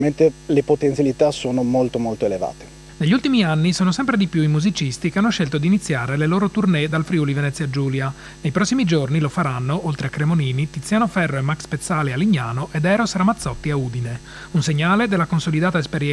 Mentre le potenzialità sono molto molto elevate. Negli ultimi anni sono sempre di più i musicisti che hanno scelto di iniziare le loro tournée dal Friuli Venezia Giulia. Nei prossimi giorni lo faranno, oltre a Cremonini, Tiziano Ferro e Max Pezzali a Lignano ed Eros Ramazzotti a Udine. Un segnale della consolidata esperienza